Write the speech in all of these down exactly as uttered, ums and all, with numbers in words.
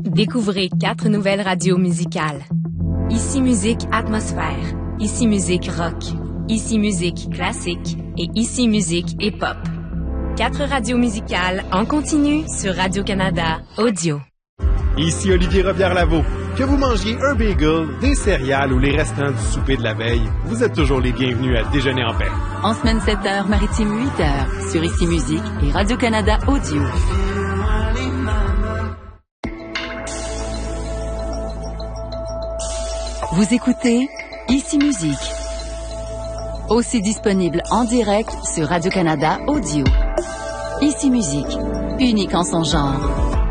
Découvrez quatre nouvelles radios musicales. Ici Musique Atmosphère, Ici Musique Rock, Ici Musique Classique et Ici Musique Hip-Hop. Quatre radios musicales en continu sur Radio-Canada Audio. Ici Olivier Robillard-Lavaux. Que vous mangiez un bagel, des céréales ou les restants du souper de la veille, vous êtes toujours les bienvenus à Déjeuner en paix. En semaine sept heures, maritime huit heures, sur Ici Musique et Radio-Canada Audio. Vous écoutez Ici Musique. Aussi disponible en direct sur Radio-Canada Audio. Ici Musique, unique en son genre.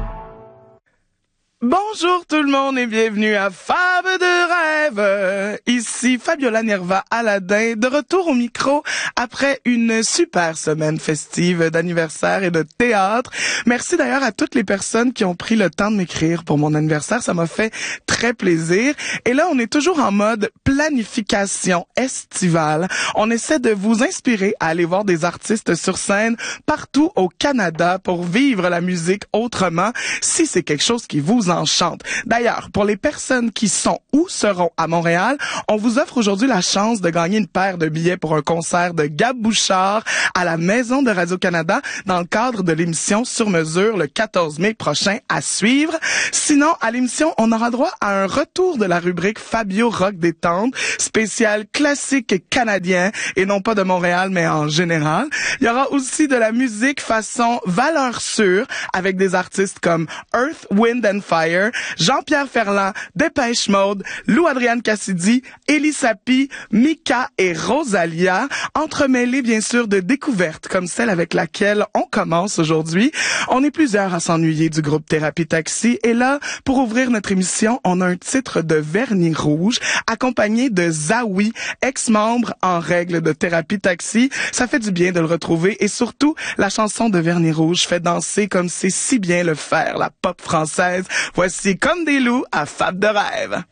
Bonjour tout le monde et bienvenue à Fab de rêve. Ici Fabiola Nerva Aladin, de retour au micro après une super semaine festive d'anniversaire et de théâtre. Merci d'ailleurs à toutes les personnes qui ont pris le temps de m'écrire pour mon anniversaire, ça m'a fait très plaisir. Et là, on est toujours en mode planification estivale. On essaie de vous inspirer à aller voir des artistes sur scène partout au Canada pour vivre la musique autrement, si c'est quelque chose qui vous enchante. D'ailleurs, pour les personnes qui sont ou seront à Montréal, on vous offre aujourd'hui la chance de gagner une paire de billets pour un concert de Gab Bouchard à la Maison de Radio-Canada dans le cadre de l'émission Sur mesure le quatorze mai prochain à suivre. Sinon, à l'émission, on aura droit à un retour de la rubrique Fabio Rock Détente, spécial classique canadien et non pas de Montréal, mais en général. Il y aura aussi de la musique façon valeur sûre avec des artistes comme Earth, Wind and Fire, Jean-Pierre Ferland, Dépêche Mode, Lou-Adrienne Cassidy, Elie Sapi, Mika et Rosalia, entremêlés bien sûr de découvertes comme celle avec laquelle on commence aujourd'hui. On est plusieurs à s'ennuyer du groupe Thérapie Taxi et là, pour ouvrir notre émission, on a un titre de Vernis Rouge accompagné de Zawi, ex-membre en règle de Thérapie Taxi. Ça fait du bien de le retrouver et surtout, la chanson de Vernis Rouge fait danser comme c'est si bien le faire, la pop française. Voici Comme des loups à Fab de rêve.